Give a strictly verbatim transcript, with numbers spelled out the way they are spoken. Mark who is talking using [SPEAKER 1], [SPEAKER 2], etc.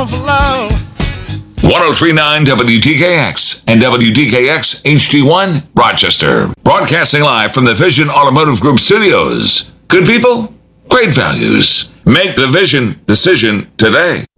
[SPEAKER 1] on for love.
[SPEAKER 2] ten thirty-nine W T K X and W T K X H D one Rochester. Broadcasting live from the Vision Automotive Group studios. Good people, great values. Make the Vision decision today.